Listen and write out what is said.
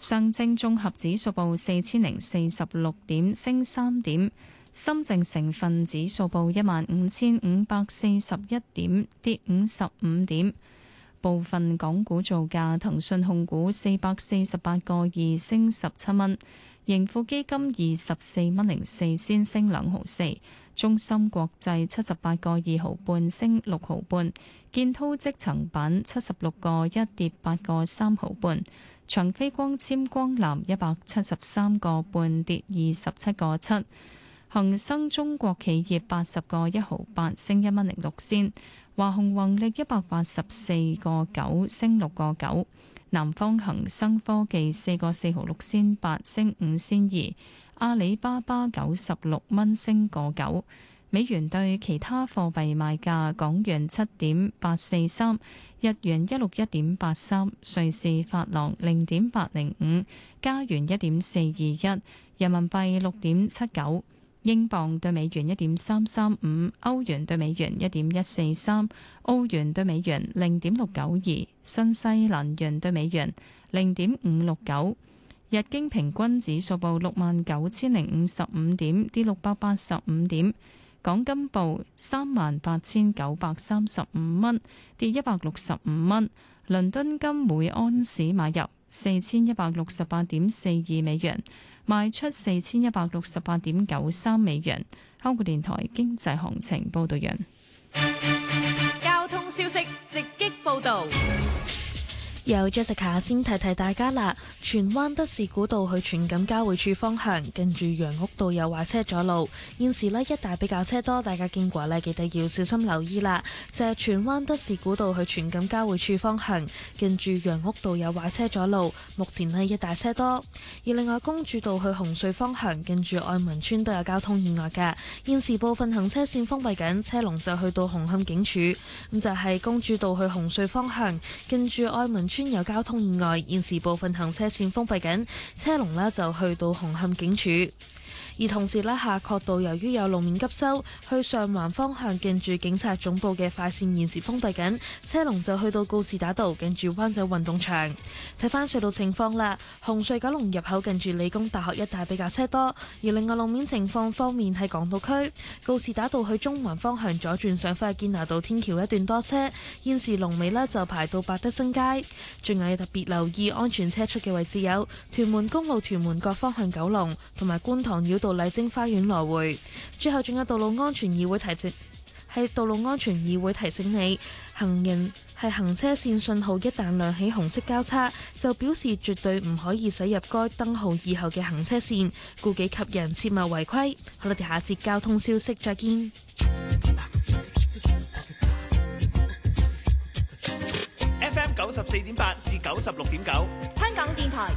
上證綜合指數報4046點，升3點。深證成分指數報15541點，跌55點。部分港股造價：騰訊控股448個2升17蚊，盈富基金24蚊04仙升2毫4，中芯國際78個2毫半升6毫半，建滔積層板76個1跌8個3毫半，長飛光纖光纜173個半跌27個7。恒生中國企業80個1毫8升1蚊06仙，華虹宏力184個9升6個9，南方恒生科技4個4毫6仙8升5仙2，阿里巴巴96蚊升個9。美元對其他貨幣賣價：港元7.843，日元161.83，瑞士法郎0.805，加元1.421，人民幣6.79。英鎊對美元1.335，歐元對美元1.143，澳元對美元0.692，新西蘭元對美元0.569。日經平均指數報69,055點，跌685點。港金報38,935蚊，跌165蚊。倫敦金每安士買入4168.42美元，賣出4168.93美元。香港電台經濟行情報道完。 交通消息直擊報道。 由 Jessica 先提提大家啦，荃灣德士古道去荃錦交匯處方向，近住楊屋道有壞車阻路，現時呢一帶比較車多，大家經過呢記得要小心留意啦。就係荃灣德士古道去荃錦交匯處方向，近住楊屋道有壞車阻路，目前呢一帶車多。而另外公主道去紅隧方向，近住愛民村都有交通意外㗎，現時部分行車線封閉緊，車龍就去到紅磡警署。咁就係公主道去紅隧方向，近住愛民村有交通意外，現時部分行車線封閉緊，車龍呢就去到紅磡警署。而同時呢，夏慤道由於有路面急修，去上環方向近住警察總部嘅快線現時封閉緊，車龍就去到告士打道近住灣仔運動場。睇返隧道情況啦，紅隧九龍入口近住理工大學一帶比較車多，而另外路面情況方面喺港島區告士打道去中環方向左轉上返去堅拿道天橋一段多車，現時龍尾呢就排到百德新街。仲有特別留意安全車速嘅位置有屯門公路屯門角方向九龍同埋觀塘繞道麗晶花園來回。最後仲有道路安全議會提醒你，行人係行車線信號一旦亮起紅色交叉，就表示絕對唔可以駛入該燈號以後嘅行車線，顧己及人，切勿違規。好啦，我哋下節交通消息再見。 FM 94.8至96.9， 香港電台